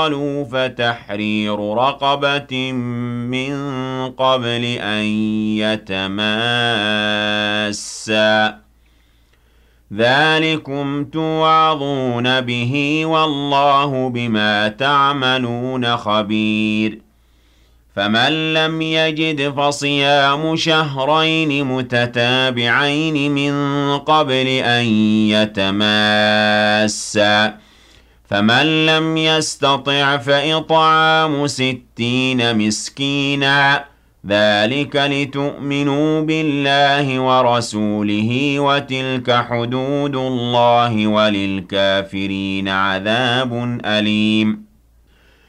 قالوا فتحرير رقبة من قبل أن يتماسا ذلكم توعظون به والله بما تعملون خبير فمن لم يجد فصيام شهرين متتابعين من قبل أن يتماسا فمن لم يستطع فإطعام 60 مسكينا ذلك لتؤمنوا بالله ورسوله وتلك حدود الله وللكافرين عذاب أليم